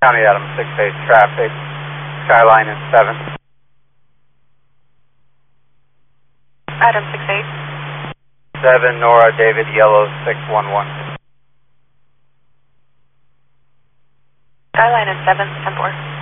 County Adam 6-8 traffic, Skyline and 7. Adam 6-8. 7 Nora David Yellow 611. Skyline and 7, 10-4.